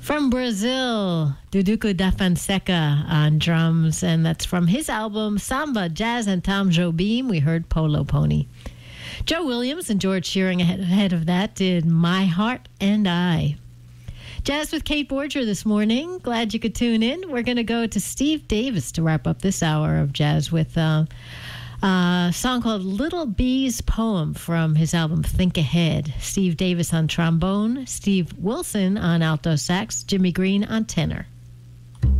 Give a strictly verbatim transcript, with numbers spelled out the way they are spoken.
From Brazil, Duduco da Fonseca on drums, and that's from his album Samba, Jazz, and Tom Jobim. We heard Polo Pony. Joe Williams and George Shearing ahead, ahead of that did My Heart and I. Jazz with Kate Borger this morning. Glad you could tune in. We're going to go to Steve Davis to wrap up this hour of Jazz with uh, a song called Little Bee's Poem from his album Think Ahead. Steve Davis on trombone, Steve Wilson on alto sax, Jimmy Green on tenor.